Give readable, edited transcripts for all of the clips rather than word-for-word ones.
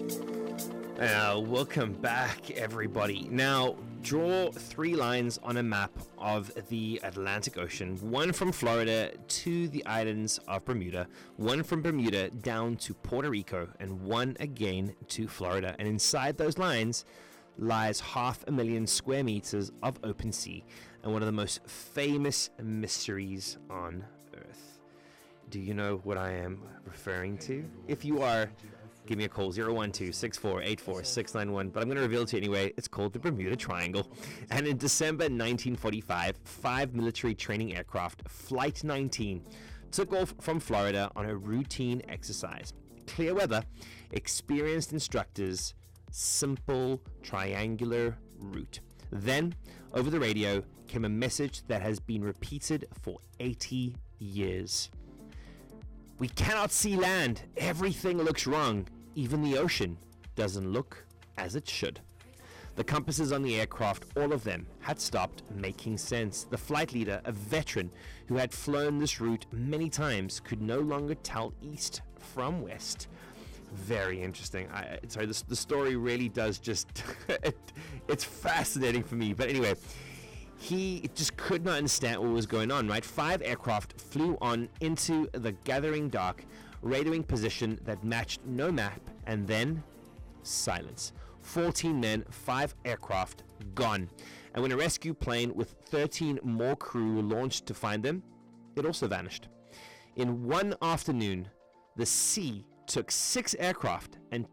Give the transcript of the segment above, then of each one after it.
Welcome back, everybody. Now, draw 3 lines on a map of the Atlantic Ocean, one from Florida to the islands of Bermuda, one from Bermuda down to Puerto Rico, and one again to Florida. And inside those lines lies 500,000 square meters of open sea and one of the most famous mysteries on Earth. Do you know what I am referring to? If you are, give me a call, 012-6484-691. But I'm going to reveal it to you anyway. It's called the Bermuda Triangle. And in December 1945, 5 military training aircraft, Flight 19, took off from Florida on a routine exercise. Clear weather, experienced instructors, simple triangular route. Then, over the radio, came a message that has been repeated for 80 years. We cannot see land. Everything looks wrong. Even the ocean doesn't look as it should. The compasses on the aircraft, all of them, had stopped making sense. The flight leader, a veteran who had flown this route many times, could no longer tell east from west. Very interesting. The story really does just... it's fascinating for me. But anyway, he just could not understand what was going on, right? 5 aircraft flew on into the gathering dark, radioing position that matched no map, and then silence. 14 men, 5 aircraft gone. And when a rescue plane with 13 more crew launched to find them, it also vanished. In one afternoon, the sea took 6 aircraft and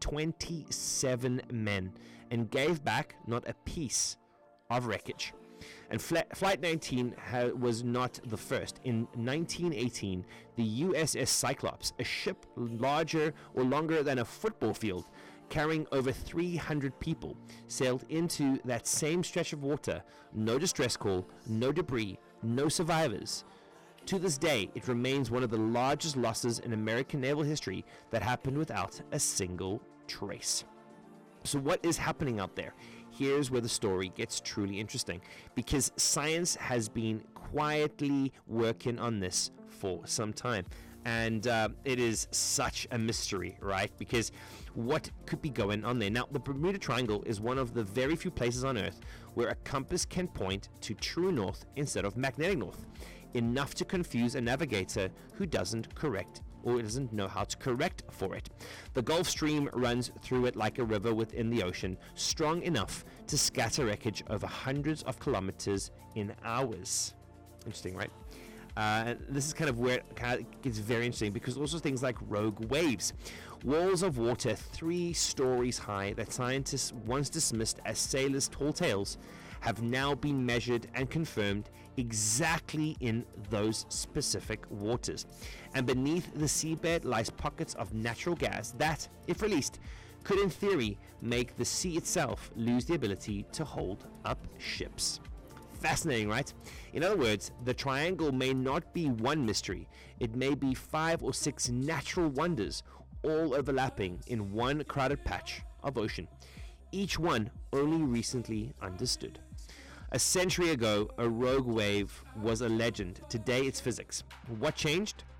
27 men and gave back not a piece of wreckage. And Flight 19 was not the first. In 1918, the USS Cyclops, a ship larger or longer than a football field, carrying over 300 people, sailed into that same stretch of water. No distress call, no debris, no survivors. To this day, it remains one of the largest losses in American naval history that happened without a single trace. So what is happening out there? Here's where the story gets truly interesting, because science has been quietly working on this for some time. And it is such a mystery, right? Because what could be going on there? Now, the Bermuda Triangle is one of the very few places on Earth where a compass can point to true north instead of magnetic north, enough to confuse a navigator who doesn't know how to correct for it. The Gulf Stream runs through it like a river within the ocean, strong enough to scatter wreckage over hundreds of kilometers in hours. Interesting, right? This is kind of where it gets very interesting, because also things like rogue waves, walls of water 3 stories high that scientists once dismissed as sailors' tall tales, have now been measured and confirmed exactly in those specific waters. And beneath the seabed lies pockets of natural gas that, if released, could in theory make the sea itself lose the ability to hold up ships. Fascinating, right? In other words, the triangle may not be one mystery. It may be 5 or 6 natural wonders, all overlapping in one crowded patch of ocean, each one only recently understood. A century ago, a rogue wave was a legend. Today, it's physics. What changed?